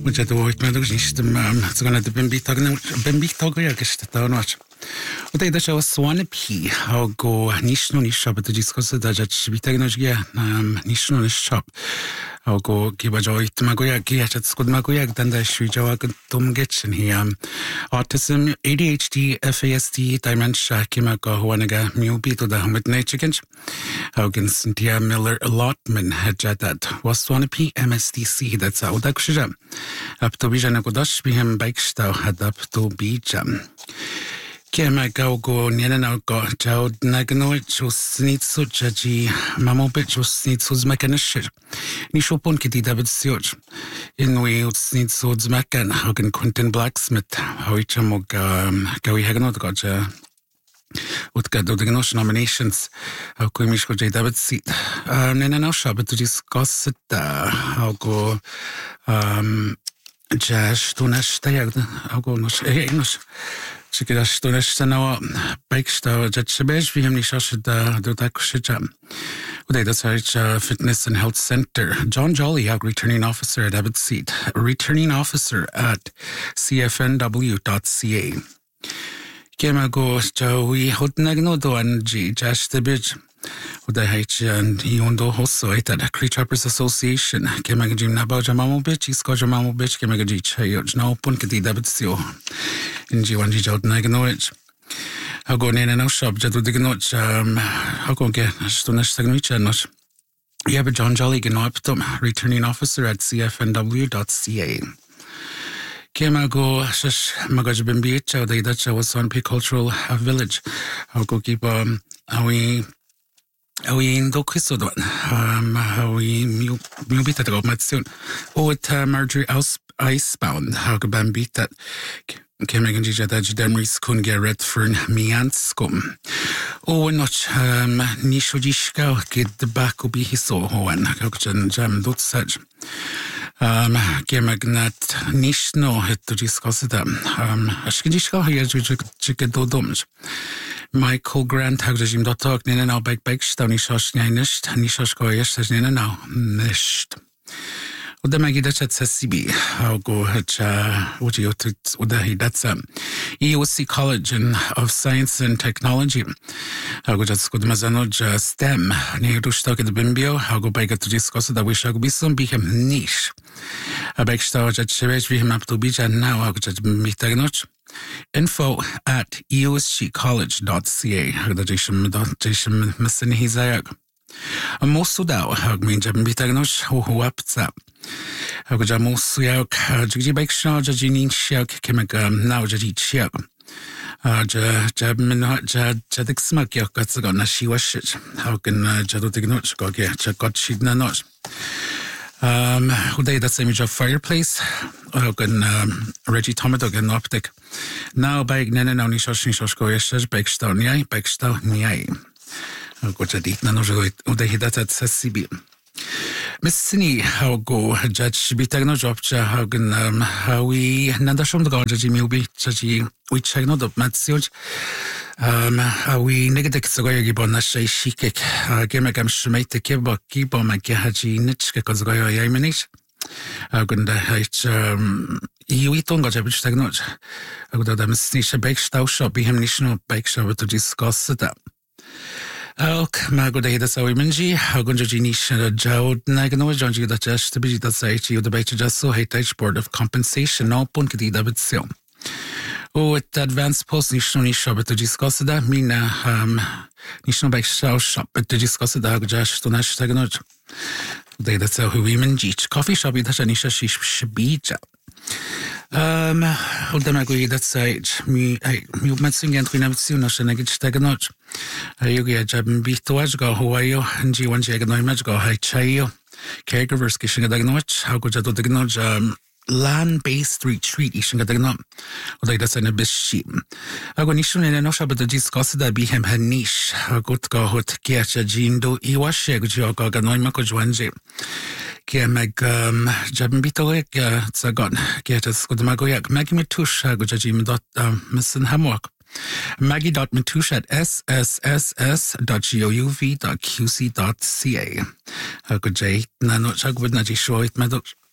Mucha tu hoit medu nistem zgona de bimbitag gest da noch. Und da ist auch Swanepi, how go nicht nur nicht shop, das ist da just bitag noch ge, nicht nur nicht shop. How go giba joy tmagoya ge, jetzt gut magoya dann da shujawa dum getchen hier. Autism, ADHD, FASD, dementia, kimaka hoanaga mubi to da mit nature. How can Cynthia Miller allotment had that was Swanepi MSDC that's out da kushja. Up to vision go dash bihem bike stau had up to bijam. Kema go niena go jaud nagno chus nit so jaji mamo bit chus nit so zmekanish ni shopon kiti david sioch in we nit so zmekan hagen Quentin Blacksmith how ich amog gawi hagno go ja utgad do gnosh nominations how komisch go David seat nena no shop to discuss it how go Jash tunash tayag how go no egnos Chikidash Donestano Bakestau Jatchabej, we have Nishash the Dakushijam. That's our Fitness and Health Center. John Jolly, our returning officer at Abbott Seat, returning officer at cfnw.ca. Kemago Joey Hotnagno Doanji, Jash the Bridge. Udahich and Yondo Hoso at Cree Trappers Association. Kemagajim Nabajamamo Bitch, Iskojamamo Bitch, Kemagaji Chayoj, no Punkati Davidsio. In G1G Jod Naganoich. I'll go in and out shop, Jadu Diganoch, I'll go get Stunash Sagnichanos. You have a John Jolly Ganoptum, returning officer at cfnw.ca. Kemago Shash Magajbimbicha, the Dutch was on P Cultural Village. I'll go keep we in Dokisodon, we mubita go matsun. Oh, it Marjorie Icebound, how could beat that? Kemeg and Jija Demris kun get red for Mianskum. Oh, not Nishojishka get the back will be his so and Hokjan Jam dot such. Kemeg not Nishno had to discuss them. Ashkijishka here chicken dodoms. Michael Grant Hagjim dot talk Nina now back Stony Nisht, Nishashko yes, Nina now Nisht. Uda magidach at CB, how go what you to Udahi, that's EOC College of Science and Technology. How go just good Mazanoj STEM, near to stock at the Bimbio, how go back to discuss that we shall be some be him niche. A back star at Chevech, we him up to beach and now how go just meet info at eosccollege.ca. How the Jisham missing his ayag. A most of that, how mean Jam Bitagnosh, who up that. How could Jamus Yak, Jiggy Shaw, Jajin Shak, Kemaka, now Jaji Chiak. Jadik Smak Yak got the gun, she was shit. How can Jadotignoch go get Chakot Shidna Noch? Who day that same of fireplace? How can Reggie Tomato get an optic? Now by Nana Nishosh Nishoshko Yesh, Bakestone Yai, Bakestone Yai. Go to deep Nanojo, Uday Hidat at CB. Miss Sini, how go Judge Bitagno Jobcha, how can how we Nadashom the Gaji Milby, Jaji, which I know the Matsioj. How we negative Sogoya Gibonasha Shikik, Gamagam Shumate the Kibo, Kibo, Magaji, Nitchka, Kozoya Yamanish. How can the H. You eat on Gajabich Tagnoj. I would have them snisha bake stove shop, be him national bake shop to discuss it up. Mago de Hida Sawimanji, Hagunjinish Jod Nagano, Jonji the Jash to be the site, you debate just so hate Board of Compensation, no Punkadi David Sil. Oh, at advanced post Nishoni shop to discuss that, Mina Nishno Bake Shop to discuss the Jash to Nash Taganoj. They that's how women Jich coffee shop with Hashanisha Shibija. Udamago that side, me messing and we never seen us and I get stagnant. You get jab and beat to watch go Hawaii and G1 Jaganoi match go high chayo. Caregivers kissing a dagnot, how could you do the land-based retreat ishing a dagnot? Or like that's an abyss sheep. I go nishun in an osha, but the discuss that be him her niche. I got go hot catch a jean do Iwasheg Joganoi Mako Juanje. Meg Jabinbitoek, Zagon, get us good Magoyak, Maggie Matush, Gojajim dot Missin Hammock. Maggie.matush at sss.gouv.qc.ca. Good Jay, Nano Chagwood Naji Shoit Meadow.